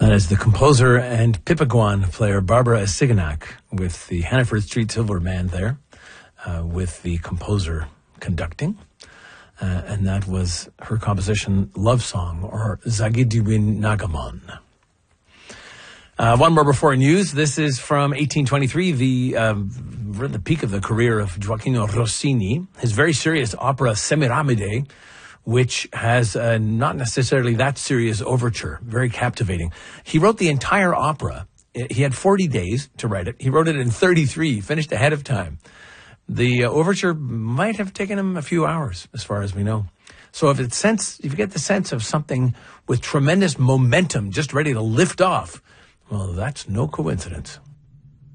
That is the composer and Pippaguan player Barbara Siganak with the Hannaford Street Silver Band there, with the composer conducting. And that was her composition, Love Song, or Zagidiwin Nagamon. One more before news. This is from 1823, the peak of the career of Gioacchino Rossini. His very serious opera Semiramide, which has not necessarily that serious overture, very captivating. He wrote the entire opera. He had 40 days to write it. He wrote it in 33, finished ahead of time. The overture might have taken him a few hours, as far as we know. So if you get the sense of something with tremendous momentum, just ready to lift off, well, that's no coincidence.